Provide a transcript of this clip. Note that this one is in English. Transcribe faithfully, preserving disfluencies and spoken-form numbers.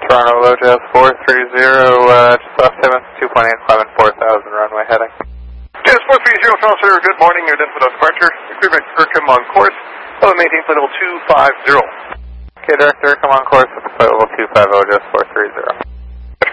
Toronto, low Jazz four three zero, uh, just off seven, two point eight, eleven, four thousand, runway heading. Jazz four three zero, Toronto Center, good morning, you're done for the departure. Agreement Kirkham on course, level maintain flight level two five zero. Okay, Director, come on course with the flight level two five zero, Jazz four three zero.